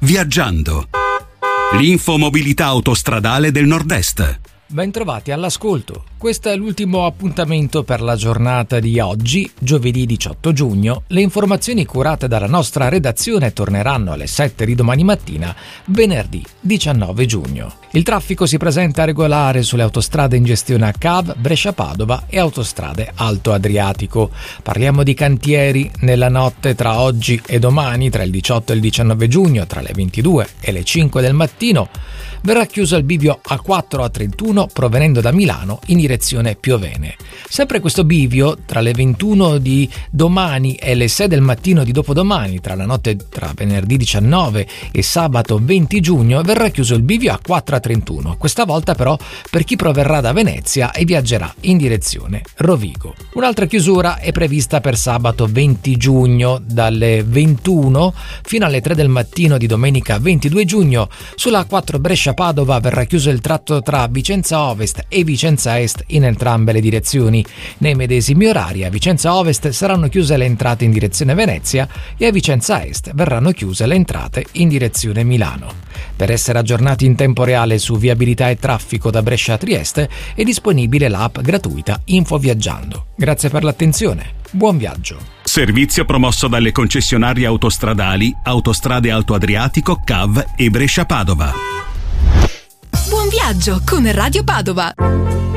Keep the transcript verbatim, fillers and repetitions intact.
Viaggiando. L'info mobilità autostradale del Nord-Est. Bentrovati all'ascolto. Questo è l'ultimo appuntamento per la giornata di oggi, giovedì diciotto giugno. Le informazioni curate dalla nostra redazione torneranno alle sette di domani mattina, venerdì diciannove giugno. Il traffico si presenta regolare sulle autostrade in gestione a C A V, Brescia-Padova e autostrade Alto Adriatico. Parliamo di cantieri. Nella notte tra oggi e domani, tra il diciotto e il diciannove giugno, tra le ventidue e le cinque del mattino, verrà chiuso il bivio A quattro A trentuno provenendo da Milano in direzione Piovene. Sempre questo bivio, tra le ventuno di domani e le sei del mattino di dopodomani, tra la notte tra venerdì diciannove e sabato venti giugno, verrà chiuso il bivio A quattro A trentuno, questa volta però per chi proverrà da Venezia e viaggerà in direzione Rovigo. Un'altra chiusura è prevista per sabato venti giugno, dalle ventuno fino alle tre del mattino di domenica ventidue giugno. Sulla A quattro Brescia-Padova verrà chiuso il tratto tra Vicenza Ovest e Vicenza Est in entrambe le direzioni. Nei medesimi orari a Vicenza Ovest saranno chiuse le entrate in direzione Venezia e a Vicenza Est verranno chiuse le entrate in direzione Milano. Per essere aggiornati in tempo reale su viabilità e traffico da Brescia a Trieste è disponibile l'app gratuita Info Viaggiando. Grazie per l'attenzione. Buon viaggio. Servizio promosso dalle concessionarie autostradali Autostrade Alto Adriatico, C A V e Brescia-Padova. Buon viaggio con Radio Padova.